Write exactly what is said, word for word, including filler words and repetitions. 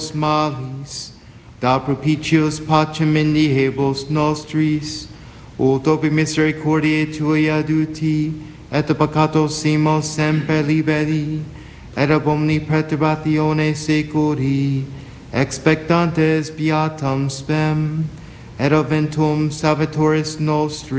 malis, da propitios pacem indihebos nostris, ut opi misericordiae tuae aduti, et peccatos simos semper liberi, et ab omni perturbatione securi, expectantes beatam spem, et eventum salvatoris nostri,